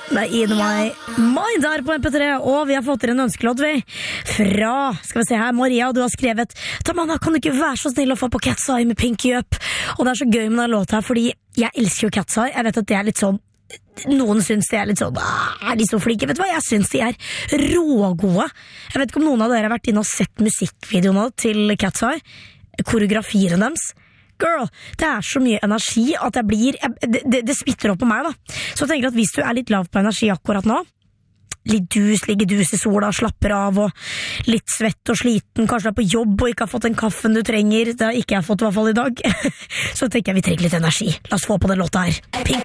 med In My Mind her på MP3, og vi har fått inn en ønskelåt fra, skal vi se her, Maria, og du har skrevet: Tamanna, kan du ikke være så snill å få på Cat's Eye med Pinky Up? Og det er så gøy med den låta her, fordi jeg elsker jo Cat's Eye. Jeg vet at det er litt sånn, noen syns det er litt sånn, er de så flinke? Vet du hva, jeg syns de er rågode. Jeg vet ikke om noen av dere har vært inne og sett musikkvideoene til Cat's Eye, koreografien deres. Girl, det er så mye energi at det smitter opp på meg da. Så jeg tenker at hvis du er litt lav på energi akkurat nå, ligger dus i sola, slapper av og litt svett og sliten, kanskje du er på jobb og ikke har fått den kaffen du trenger, det har ikke jeg fått i hvert fall i dag, så tenker jeg vi trenger litt energi. La oss få på den låta her. Pink.